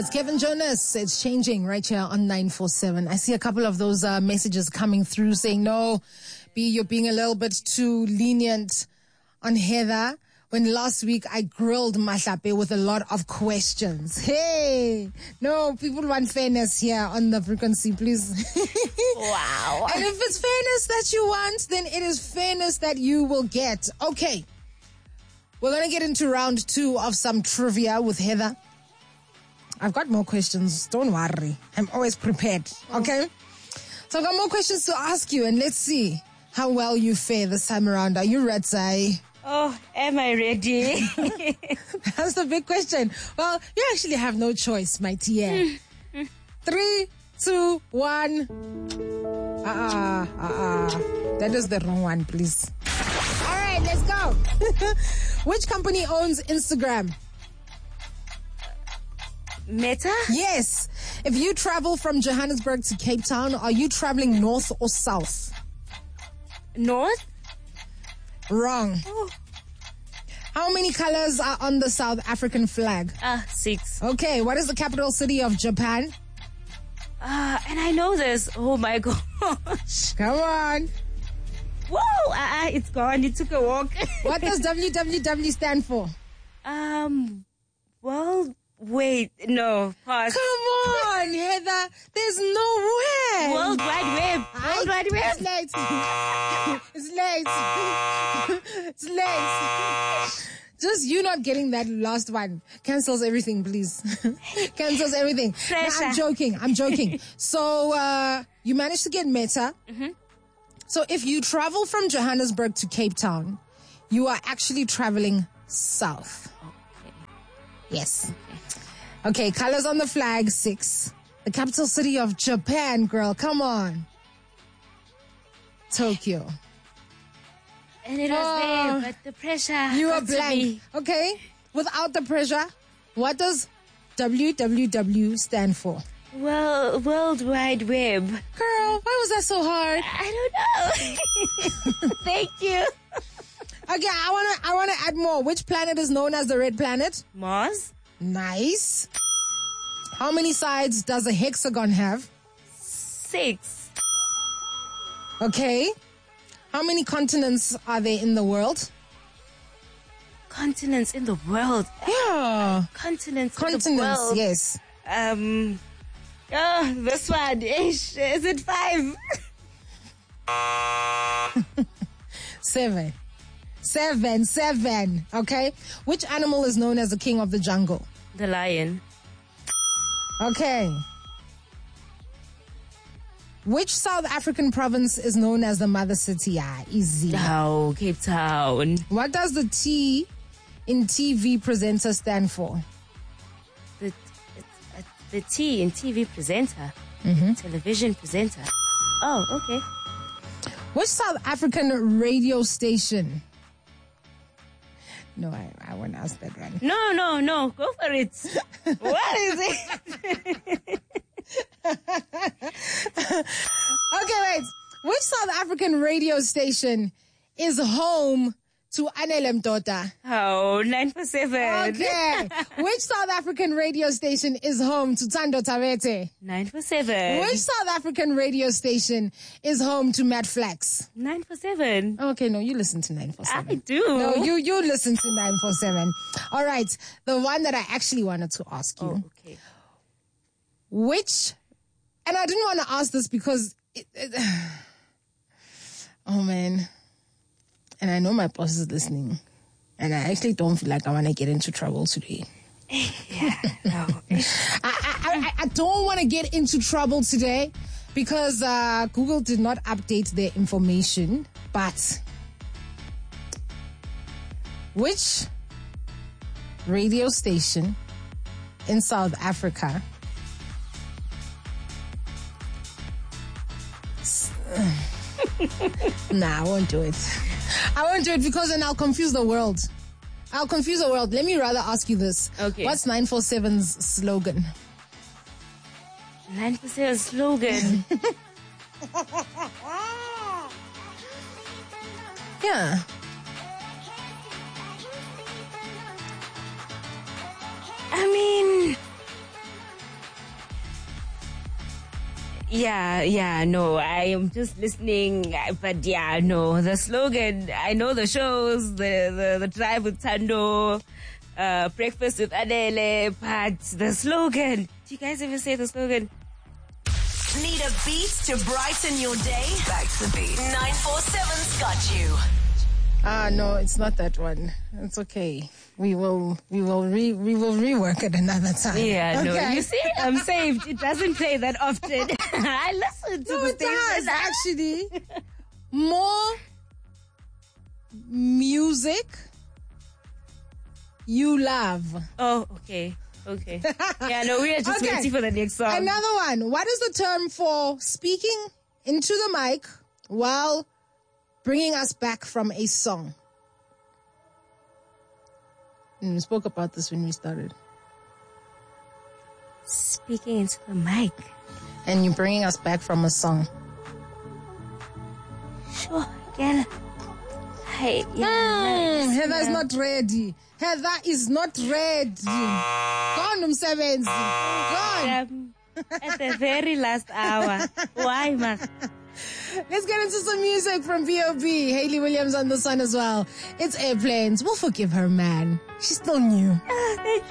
It's Kevin Jonas. It's changing right here on 947. I see a couple of those messages coming through saying, no, B, you're being a little bit too lenient on Heather. When last week I grilled Mahlape with a lot of questions. Hey, no, people want fairness here on the frequency, please. Wow. And if it's fairness that you want, then it is fairness that you will get. Okay. We're going to get into round 2 of some trivia with Heather. I've got more questions. Don't worry. I'm always prepared. Okay? So I've got more questions to ask you, and let's see how well you fare this time around. Are you ready? Oh, am I ready? That's the big question. Well, you actually have no choice, my dear. 3, 2, 1. That is the wrong one, please. All right, let's go. Which company owns Instagram? Meta? Yes. If you travel from Johannesburg to Cape Town, are you traveling north or south? North? Wrong. Oh. How many colors are on the South African flag? 6. Okay, what is the capital city of Japan? And I know this. Oh my gosh. Come on. Whoa, it's gone. It took a walk. What does WWW stand for? Well, wait, no, pass. Come on, Heather. There's no way. World Wide Web. World Wide Web. It's late. It's late. It's late. Just you not getting that last one cancels everything, please. Cancels everything. No, I'm joking. So, you managed to get Meta. Mm-hmm. So if you travel from Johannesburg to Cape Town, you are actually traveling south. Okay. Yes. Okay, colors on the flag, 6. The capital city of Japan, girl, come on. Tokyo. And it was there, but the pressure. You are got to blank. me. Okay, without the pressure, what does WWW stand for? Well, World Wide Web. Girl, why was that so hard? I don't know. Thank you. Okay, I wanna add more. Which planet is known as the red planet? Mars? Nice. How many sides does a hexagon have? 6. Okay. How many continents are there in the world? Continents in the world. Yeah. Continents in the world. Yes. This one. Is it 5? 7. 7. Okay. Which animal is known as the king of the jungle? The lion. Okay. Which South African province is known as the mother city? Easy. Oh, Cape Town. What does the T in TV presenter stand for? The T in TV presenter. Mm-hmm. Television presenter. Oh, okay. Which South African radio station? No, I won't ask that one. No. Go for it. What is it? Okay, wait. Which South African radio station is home to Anele Mdoda? Oh, 947. Okay. Which South African radio station is home to Tando Tabete? 947. Which South African radio station is home to Matt Flax? 947. Okay, no, you listen to 947. I do. No, you listen to 947. All right. The one that I actually wanted to ask you. Oh, okay. And I didn't want to ask this because oh man. And I know my boss is listening. And I actually don't feel like I want to get into trouble today. Yeah, no. I don't want to get into trouble today because Google did not update their information. But which radio station in South Africa Nah, I won't do it. I won't do it because then I'll confuse the world. Let me rather ask you this. Okay. What's 947's slogan? 9% slogan. Yeah. I mean, No, I am just listening. But yeah, no, the slogan, I know the shows, the Drive with Tando, Breakfast with Adele, but the slogan, do you guys ever say the slogan? Need a beat to brighten your day? Back to the beat. 947's got you. No, it's not that one. It's okay. We will rework it another time. Yeah, okay. no, you see, I'm saved. It doesn't play that often. I listen to No, the it does, station. actually. More music you love. Oh, okay. Yeah, no, we are just Okay. waiting for the next song. Another one. What is the term for speaking into the mic while bringing us back from a song? We spoke about this when we started. Speaking into the mic. And you're bringing us back from a song. Sure, again. Hey, yeah. Heather is not ready. Heather is not ready. Gone, umsebenzi. Gone. At the very last hour. Why, ma? Let's get into some music from B.O.B. Hayley Williams on this one as well. It's Airplanes. We'll forgive her, man. She's still new. Thank you.